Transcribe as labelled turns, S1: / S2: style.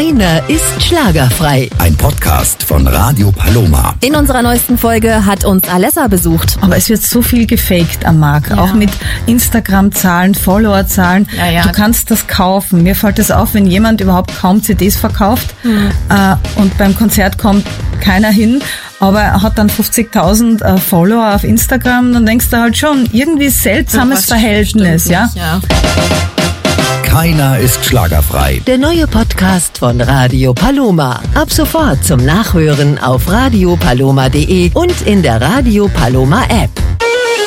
S1: Keiner ist schlagerfrei.
S2: Ein Podcast von Radio Paloma.
S1: In unserer neuesten Folge hat uns Alessa besucht.
S3: Aber es wird so viel gefaked am Markt, auch mit Instagram-Zahlen, Follower-Zahlen. Du kannst das kaufen. Mir fällt es auf, wenn jemand überhaupt kaum CDs verkauft und beim Konzert kommt keiner hin, aber er hat dann 50.000 Follower auf Instagram, dann denkst du halt schon, irgendwie seltsames Verhältnis, ja.
S2: Keiner ist schlagerfrei.
S1: Der neue Podcast von Radio Paloma. Ab sofort zum Nachhören auf radiopaloma.de und in der Radio Paloma App.